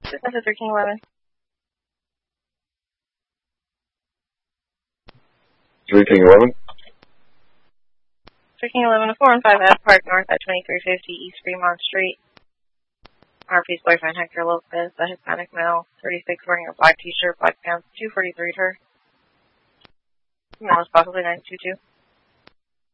This is 1311. 1311? 1311 to 415F Park North at 2350 East Fremont Street. RP's boyfriend Hector Lopez, a Hispanic male, 36, wearing a black t-shirt, black pants, 243 to her. Male is possibly 922.